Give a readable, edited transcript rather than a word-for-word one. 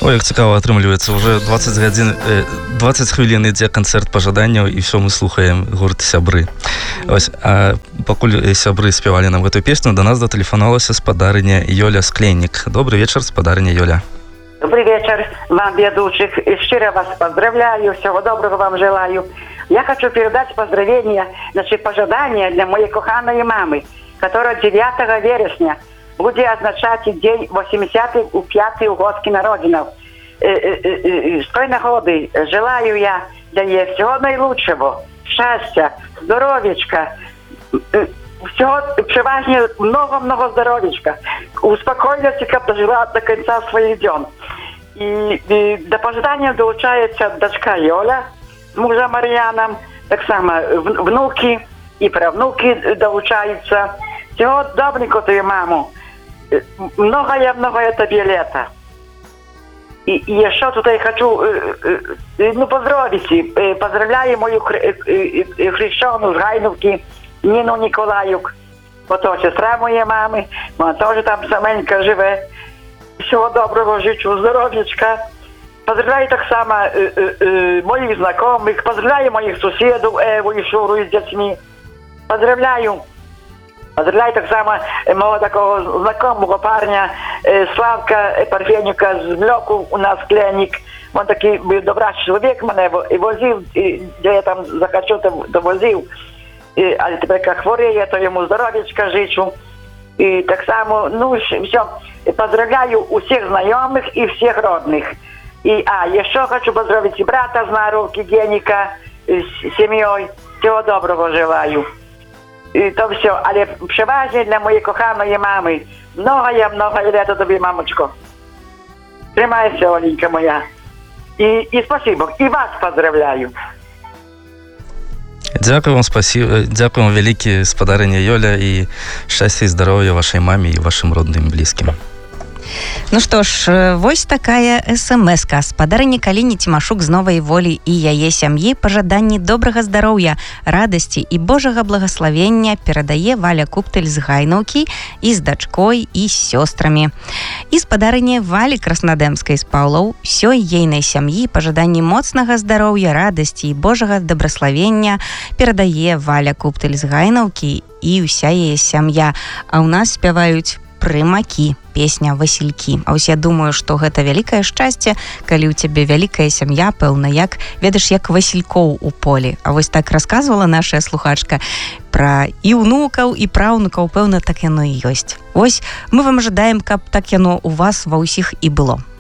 Ой, як цікаво атрымліваецца. Уже 20 хвілін ідзе канцэрт пажаданняў, і ўсё мы слухаем гурт «Сябры». Ось, а пакуль сябры спявалі нам гэтую песню, до нас датэлефанавалася спадарыня Ёля Скленнік. Добрый вечер, спадарыня Ёля. Добрый вечер вам, ведущих. И щиро вас поздравляю, всего доброго вам желаю. Я хочу передать поздравления, значит, пожелания для моей коханой мамы, которая 9 вересня будет означать день 85-й годки народинов. С той нагоды желаю я для нее всего наилучшего, счастья, здоровечка, всего, преважно много-много здоровечка, успокоилась, как дожила до конца своих дней. И до пожидания долучается дочка Йоля с мужем Марьяном, так само внуки и правнуки долучаются. Всего добренького твою маму. Многое тебе лето. И еще тут я хочу поздравить. Поздравляю мою хрещеную с Гайновки Нину Николаюк. Вот то сестра моей мамы. Она тоже там саменько живет. Всего доброго, жичу здоровьечка. Поздравляю так само моих знакомых. Поздравляю моих соседов Эву и Шуру с детьми. Поздравляю так само моего такого знакомого парня Славка Парфенюка з Мльоку у нас Кленник. Он такий добрий чоловік мене і возив, де я там захочу, то возив. Але тепер як хворіє, то йому здоров'ячка жичу. И так само, все, поздравляю всех знакомых и всех родных. Еще хочу поздравить и брата с Наровки, Геника, с семьей. Всего доброго желаю. И то все, але преважно для моей коханої мамы. Многое лето тобі, мамочко. Тримайся, Оленька моя. И спасибо. И вас поздравляю. Дякую вам, спасибо. Дякую вам велике, спадарыня Ёля, и счастья и здоровья вашей маме и вашим родным и близким. Ну што ж, вось такая смс-ка. Спадарыні Каліне Цімашук з Новай Волі і яе сям'і пажаданні добрага здароўя, радасці і Божага благаславення перадае Валя Куптэль з Гайнаўкі і з дачкой і з сёстрамі. І спадарыні Валі Краснадэмскай з Паўлаў, сёй ейнай сям'і пажаданні моцнага здароўя, радасці і Божага добраславення перадае Валя Куптэль з Гайнаўкі і ўся яе сям'я. А ў нас спяваюць «Прымакі», песня «Васількі». А вось я думаю, што гэта вялікае шчасце, калі ў цябе вялікая сям'я, пэўна, як, ведаш, як васількоў у полі. А вось так расказвала наша слухачка пра і ўнукаў, і праўнукаў, пэўна, так яно і ёсць. Вось мы вам жадаем, каб так яно у вас ва ўсіх і было.